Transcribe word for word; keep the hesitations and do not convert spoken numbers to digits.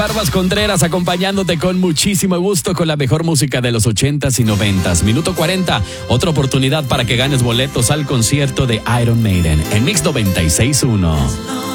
Barbas Contreras acompañándote con muchísimo gusto con la mejor música de los ochentas y noventas. Minuto cuarenta, otra oportunidad para que ganes boletos al concierto de Iron Maiden en Mix noventa y seis punto uno.